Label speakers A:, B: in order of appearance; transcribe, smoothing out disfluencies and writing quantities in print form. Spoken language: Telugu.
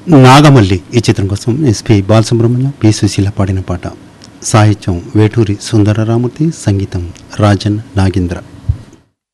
A: నాగమల్లి ఈ చిత్రం కోసం ఎస్పి బాలసుబ్రహ్మణ్యం పి సుశీల పాడిన పాట. సాహిత్యం వేటూరి సుందరరామూర్తి, సంగీతం రాజన్ నాగేంద్ర.